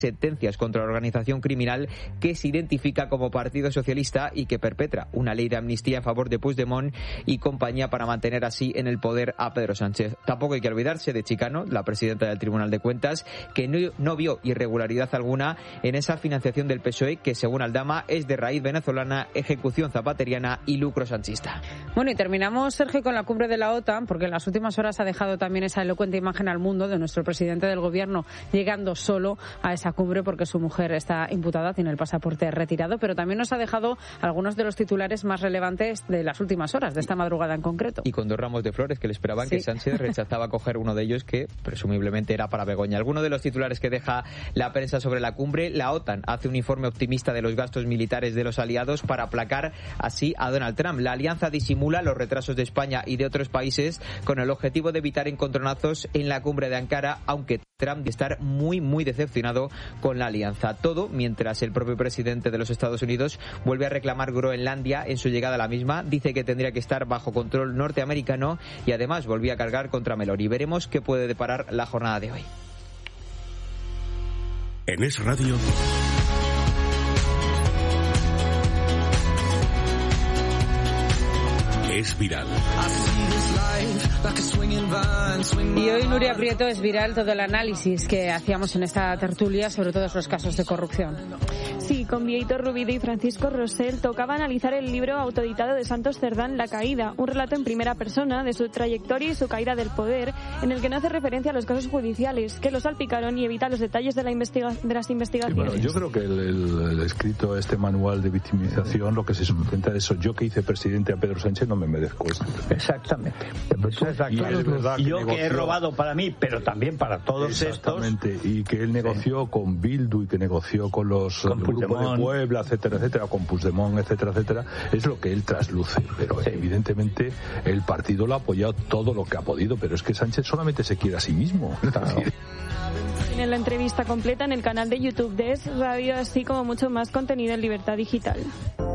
sentencias contra la organización criminal que se identifica como Partido Socialista y que perpetra una ley de amnistía en favor de Puigdemont y compañía para mantener así en el poder a Pedro Sánchez. Tampoco hay que olvidarse de Chicano, la presidenta del Tribunal de Cuentas, que no vio irregularidad alguna en esa financiación del PSOE que, según Aldama, es de raíz venezolana, ejecución zapateriana y lucro sanchista. Bueno, y terminamos, Sergio, con la cumbre de la OTAN, porque en las últimas horas ha dejado también esa elocuente imagen al mundo de nuestro presidente del gobierno llegando solo a esa cumbre porque su mujer está imputada, tiene el pasaporte retirado, pero también nos ha dejado algunos de los titulares más relevantes de las últimas horas, de esta madrugada en concreto. Y con 2 ramos de flores que le esperaban, sí. Que Sánchez rechazaba coger uno de ellos que presumiblemente era para Begoña. Algunos de los titulares que deja la prensa sobre la cumbre: la OTAN hace un informe optimista de los gastos militares de los aliados para aplacar así a Donald Trump. La alianza disimula los retrasos de España y de otros países con el objetivo de evitar encontronazos en la cumbre de Ankara, aunque Trump de estar muy decepcionado con la alianza. Todo mientras el propio presidente de los Estados Unidos vuelve a reclamar Groenlandia en su llegada a la misma. Dice que tendría que estar bajo control norteamericano y además volvía a cargar contra Meloni. Veremos qué puede deparar la jornada de hoy. En Es Radio. Es viral. Y hoy, Nuria Prieto, es viral todo el análisis que hacíamos en esta tertulia sobre todos los casos de corrupción. Sí, con Vieito Rubide y Francisco Rosell tocaba analizar el libro autoeditado de Santos Cerdán, La caída, un relato en primera persona de su trayectoria y su caída del poder, en el que no hace referencia a los casos judiciales que lo salpicaron y evita los detalles de las investigaciones. Sí, bueno, yo creo que el escrito, este manual de victimización, lo que se sustenta es eso: yo que hice presidente a Pedro Sánchez no me merezco esto. Exactamente. Y yo que he robado para mí, pero también para todos estos. Y que él negoció con Bildu y que negoció con los grupos de Puebla, etcétera, con Puigdemont, etcétera, es lo que él trasluce. Pero evidentemente el partido lo ha apoyado todo lo que ha podido, pero es que Sánchez solamente se quiere a sí mismo. Tienen la entrevista completa en el canal de YouTube de Es Radio, así como mucho más contenido en Libertad Digital.